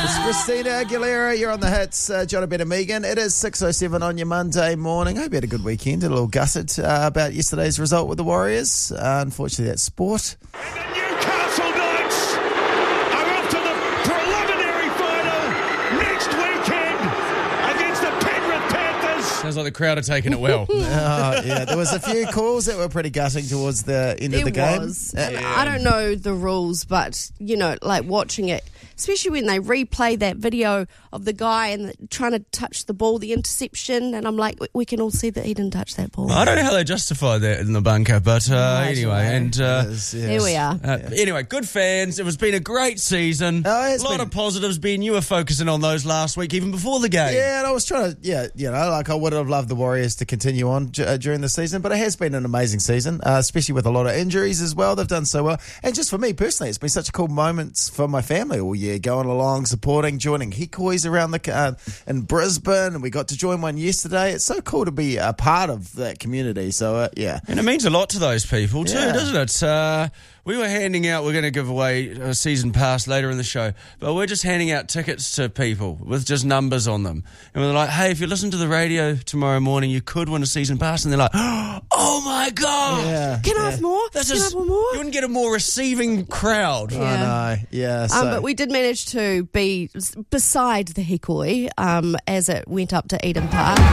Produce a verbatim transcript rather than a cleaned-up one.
It's Christina Aguilera. You're on the hits. Uh, John and Megan. It is six oh seven on your Monday morning. Hope you had a good weekend. A little gutted uh, about yesterday's result with the Warriors. Uh, unfortunately, that's sport. And the Newcastle Knights are off to the preliminary final next weekend against the Penrith Panthers. Sounds like the crowd are taking it well. Oh, yeah, there was a few calls that were pretty gutting towards the end There of the game. was. And I don't know the rules, but, you know, like watching it, especially when they replay that video of the guy and the, trying to touch the ball, the interception, and I'm like, we, we can all see that he didn't touch that ball. I don't know how they justify that in the bunker, but uh, Right, anyway, right. and uh, Yes, yes. Here we are. uh, anyway, good fans. It has been a great season. Oh, a it's lot been- of positives. Ben, you were focusing on those last week, even before the game. Yeah, and I was trying to, yeah, you know, like I would have loved the Warriors to continue on d- uh, during the season, but it has been an amazing season, uh, especially with a lot of injuries as well. They've done so well. And just for me personally, it's been such a cool moments for my family all year, going along, supporting, joining Hikois around the uh, in Brisbane, and we got to join one yesterday. It's so cool to be a part of that community. So, uh, yeah. And it means a lot to those people too, Yeah. doesn't it? Uh, we were handing out, we're going to give away a season pass later in the show, but we're just handing out tickets to people with just numbers on them. And we're like, hey, if you listen to the radio tomorrow morning, you could win a season pass. And they're like, oh my God. Yeah. Can I yeah. have more? That's Can I just, have one more? you wouldn't get a more receiving crowd. Yeah. I know, yeah. So. Um, but we did manage to be s- beside the Hikoi um, as it went up to Eden Park.